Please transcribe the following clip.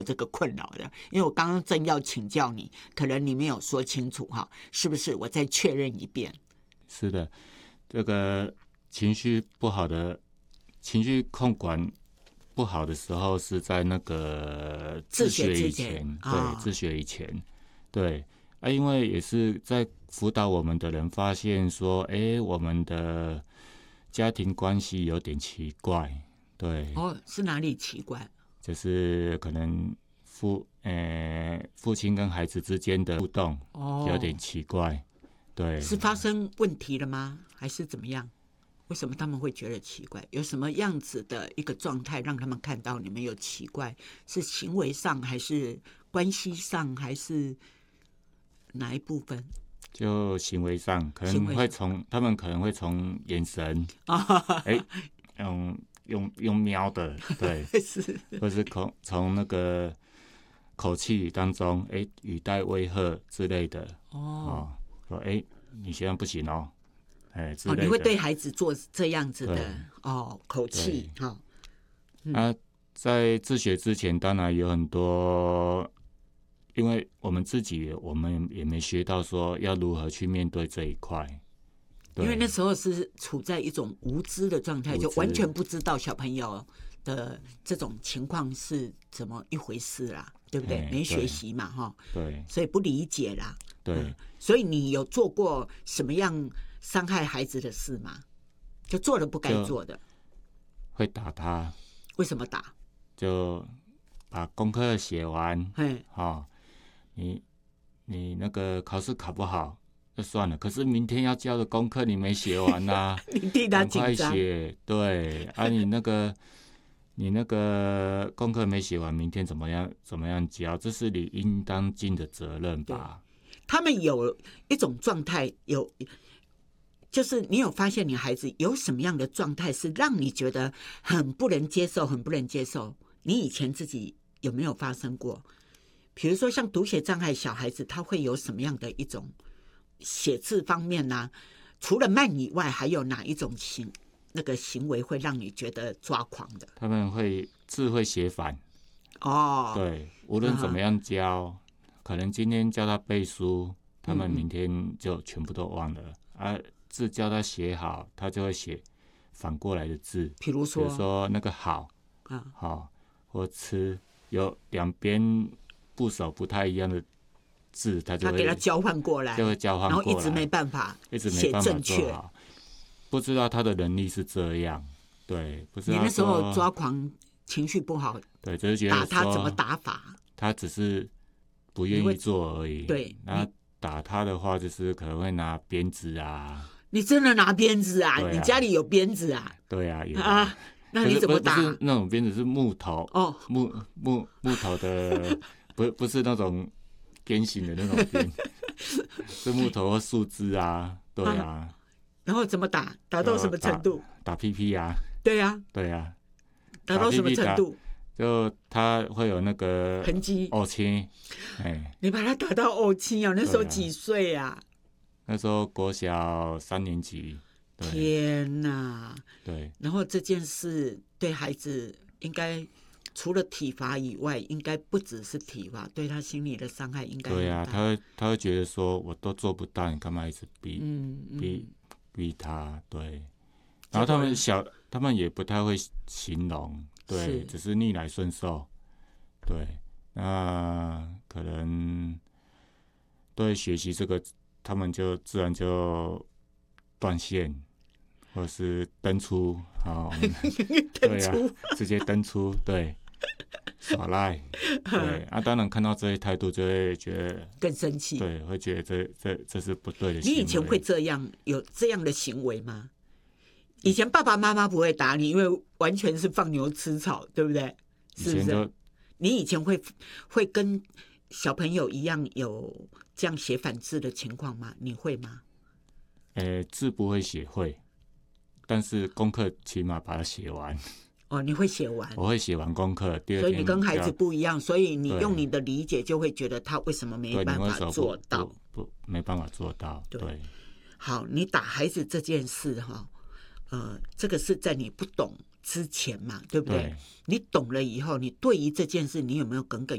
这个困扰的？因为我刚刚正要请教你，可能你没有说清楚哈，是不是？我再确认一遍。 是的，这个情绪不好的情绪控管不好的时候是在那个自学以前，对，自学以前，对啊，因为也是在辅导我们的人发现说，我们的家庭关系有点奇怪，对， 是哪里奇怪？ 就是可能父亲跟孩子之间的互动有点奇怪，对， 是发生问题了吗？还是怎么样？为什么他们会觉得奇怪？有什么样子的一个状态让他们看到你们有奇怪？是行为上，还是关系上，还是哪一部分？ 就行为上，可能会他们可能会从眼神，用瞄的，对， 是， 或是从那个口气当中，语带威吓之类的，说你现在不行哦。之类的， 你会对孩子做这样子的口气在自学之前，当然有很多，因为我们也没学到说要如何去面对这一块， 因为那时候是处在一种无知的状态，就完全不知道小朋友的这种情况是怎么一回事啦，对不对？没学习嘛，哈， 对， 所以不理解啦， 对， 所以你有做过什么样伤害孩子的事吗？就做了不该做的， 会打他。 为什么打？ 就把功课写完，你那个考试考不好就算了，可是明天要交的功课你没写完啊， 你替他紧张， 赶快写，对啊，你那个功课没写完，明天怎么样交？这是你应当尽的责任吧？ 他们有一种状态，就是你有发现你孩子有什么样的状态是让你觉得很不能接受，很不能接受？你以前自己有没有发生过？比如说像读写障碍小孩子，他会有什么样的一种写字方面呢？除了慢以外，还有哪一种那个行为会让你觉得抓狂的？ 他们字会写反，对，无论怎么样教，可能今天教他背书，他们明天就全部都忘了字教他写好，他就会写反过来的字。比如说那个好，或吃，有两边部首不太一样的字，他给他交换过来， 就会交换过来， 然后一直没办法写正确。 不知道他的能力是这样，对，不知道。 你那时候抓狂，情绪不好， 对，就是觉得打他怎么打法？ 他只是不愿意做而已。 对， 然后打他的话，就是可能会拿鞭子啊。 你真的拿鞭子啊？你家里有鞭子啊？ 对啊，有啊。那你怎么打？ 不是那种鞭子，是木头木头的，不是那种鞭刑的那种鞭，是木头或树枝啊，对啊。 然后怎么打？打到什么程度？ 打屁屁啊！ 对啊， 对啊。 打到什么程度？ 就他会有那个痕迹， 呕青。 你把他打到呕青啊？那时候几岁啊？ 那时候国小3年级。 天哪！ 对。 然后这件事对孩子应该除了体罚以外，应该不只是体罚，对他心理的伤害应该很大。 对啊，他会觉得说我都做不到，你干嘛一直逼他？对。然后他们也不太会形容，对，只是逆来顺受。对，那可能对学习这个，他们就自然就断线。或是登出，对啊，直接登出，对，耍赖，对当然看到这些态度，就会觉得更生气， 对，会觉得这是不对的行为。 你以前会有这样的行为吗？以前爸爸妈妈不会打你，因为完全是放牛吃草，对不对？是不是？你以前会跟小朋友一样有这样写反字的情况吗？你会吗？ 字不会写会。但是功课起码把它写完。 你会写完？ 我会写完功课，第二天。 所以你跟孩子不一样，所以你用你的理解就会觉得他为什么没办法做到？ 没办法做到。对。 好，你打孩子这件事这个是在你不懂之前嘛，对不对？你懂了以后，你对于这件事，你有没有耿耿